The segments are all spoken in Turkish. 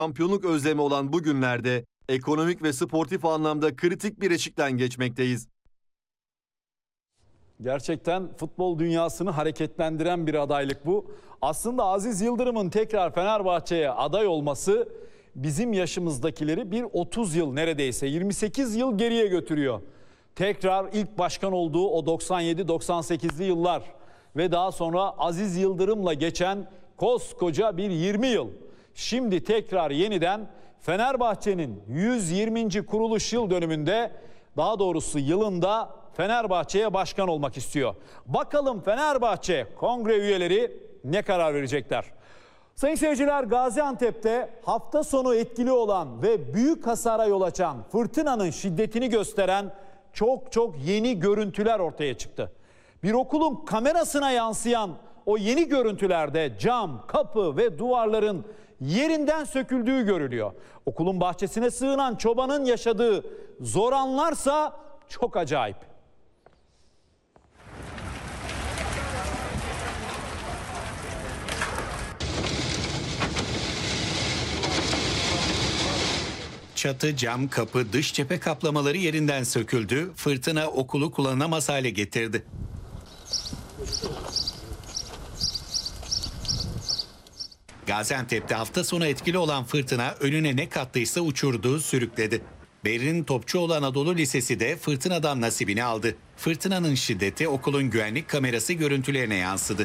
Şampiyonluk özlemi olan bu günlerde ekonomik ve sportif anlamda kritik bir eşikten geçmekteyiz. Gerçekten futbol dünyasını hareketlendiren bir adaylık bu. Aslında Aziz Yıldırım'ın tekrar Fenerbahçe'ye aday olması bizim yaşımızdakileri bir 30 yıl, neredeyse 28 yıl geriye götürüyor. Tekrar ilk başkan olduğu o 97-98'li yıllar ve daha sonra Aziz Yıldırım'la geçen koskoca bir 20 yıl. Şimdi tekrar yeniden Fenerbahçe'nin 120. kuruluş yıl dönümünde, daha doğrusu yılında Fenerbahçe'ye başkan olmak istiyor. Bakalım Fenerbahçe kongre üyeleri ne karar verecekler? Sayın seyirciler, Gaziantep'te hafta sonu etkili olan ve büyük hasara yol açan fırtınanın şiddetini gösteren çok yeni görüntüler ortaya çıktı. Bir okulun kamerasına yansıyan o yeni görüntülerde cam, kapı ve duvarların yerinden söküldüğü görülüyor. Okulun bahçesine sığınan çobanın yaşadığı zor anlarsa çok acayip. Çatı, cam, kapı, dış cephe kaplamaları yerinden söküldü. Fırtına okulu kullanılamaz hale getirdi. Gaziantep'te hafta sonu etkili olan fırtına önüne ne kattıysa uçurdu, sürükledi. Berrin Topçuoğlu Anadolu Lisesi de fırtınadan nasibini aldı. Fırtınanın şiddeti okulun güvenlik kamerası görüntülerine yansıdı.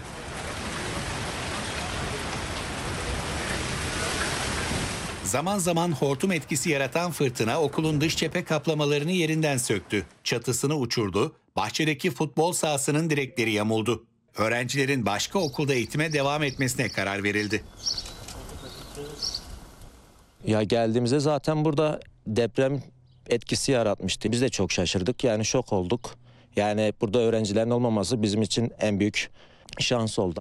Zaman zaman hortum etkisi yaratan fırtına okulun dış cephe kaplamalarını yerinden söktü. Çatısını uçurdu, bahçedeki futbol sahasının direkleri yamuldu. Öğrencilerin başka okulda eğitime devam etmesine karar verildi. Ya geldiğimizde zaten burada deprem etkisi yaratmıştı. Biz de çok şaşırdık, yani şok olduk. Yani burada öğrencilerin olmaması bizim için en büyük şans oldu.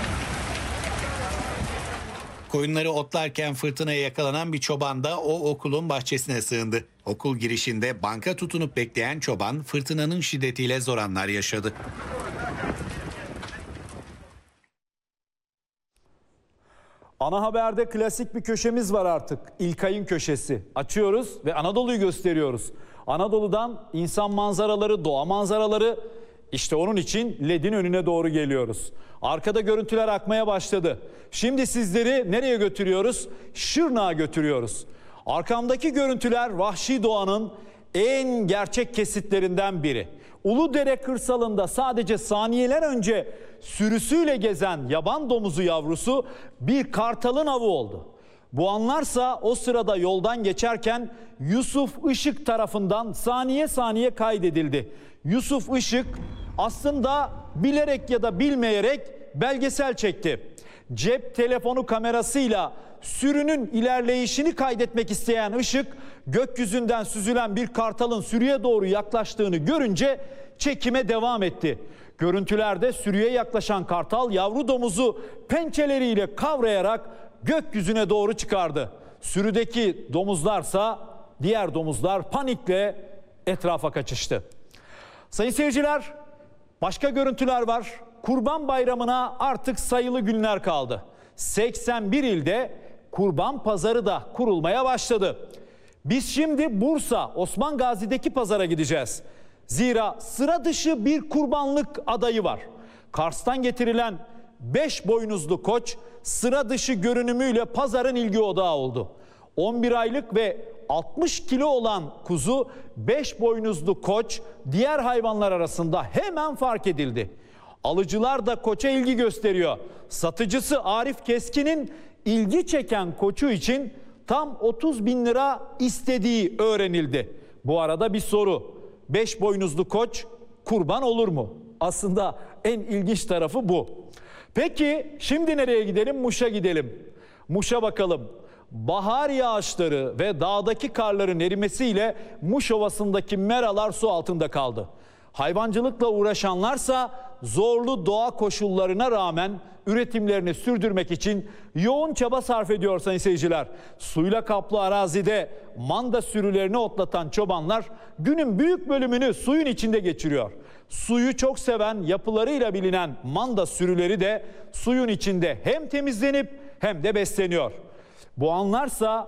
Koyunları otlarken fırtınaya yakalanan bir çoban da o okulun bahçesine sığındı. Okul girişinde banka tutunup bekleyen çoban fırtınanın şiddetiyle zor anlar yaşadı. Ana Haber'de klasik bir köşemiz var artık. İlkay'ın köşesi. Açıyoruz ve Anadolu'yu gösteriyoruz. Anadolu'dan insan manzaraları, doğa manzaraları, işte onun için LED'in önüne doğru geliyoruz. Arkada görüntüler akmaya başladı. Şimdi sizleri nereye götürüyoruz? Şırnak'a götürüyoruz. Arkamdaki görüntüler vahşi doğanın en gerçek kesitlerinden biri. Uludere kırsalında sadece saniyeler önce sürüsüyle gezen yaban domuzu yavrusu bir kartalın avı oldu. Bu anlarsa o sırada yoldan geçerken Yusuf Işık tarafından saniye saniye kaydedildi. Yusuf Işık aslında bilerek ya da bilmeyerek belgesel çekti. Cep telefonu kamerasıyla sürünün ilerleyişini kaydetmek isteyen Işık, gökyüzünden süzülen bir kartalın sürüye doğru yaklaştığını görünce çekime devam etti. Görüntülerde sürüye yaklaşan kartal yavru domuzu pençeleriyle kavrayarak gökyüzüne doğru çıkardı. Sürüdeki domuzlarsa, diğer domuzlar panikle etrafa kaçıştı. Sayın seyirciler, başka görüntüler var. Kurban Bayramı'na artık sayılı günler kaldı. 81 ilde kurban pazarı da kurulmaya başladı. Biz şimdi Bursa, Osman Gazi'deki pazara gideceğiz. Zira sıra dışı bir kurbanlık adayı var. Kars'tan getirilen 5 boynuzlu koç sıra dışı görünümüyle pazarın ilgi odağı oldu. 11 aylık ve 60 kilo olan kuzu 5 boynuzlu koç diğer hayvanlar arasında hemen fark edildi. Alıcılar da koça ilgi gösteriyor. Satıcısı Arif Keskin'in ilgi çeken koçu için tam 30 bin lira istediği öğrenildi. Bu arada bir soru: 5 boynuzlu koç kurban olur mu? Aslında en ilginç tarafı bu. Peki şimdi nereye gidelim? Muş'a gidelim. Muş'a bakalım. Bahar yağışları ve dağdaki karların erimesiyle Muş Ovası'ndaki meralar su altında kaldı. Hayvancılıkla uğraşanlarsa zorlu doğa koşullarına rağmen üretimlerini sürdürmek için yoğun çaba sarf ediyor sayın seyirciler. Suyla kaplı arazide manda sürülerini otlatan çobanlar günün büyük bölümünü suyun içinde geçiriyor. Suyu çok seven, yapılarıyla bilinen manda sürüleri de suyun içinde hem temizlenip hem de besleniyor. Bu anlarsa